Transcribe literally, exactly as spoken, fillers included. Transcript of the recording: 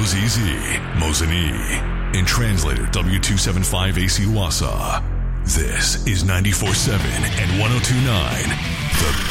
Z Z, Mozani, and translator W two seventy-five A C Wasa. This is ninety-four point seven and one oh two point nine, The